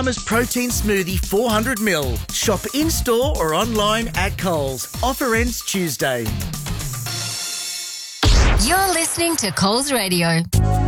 Farmers Protein Smoothie 400ml. Shop in-store or online at Coles. Offer ends Tuesday. You're listening to Coles Radio.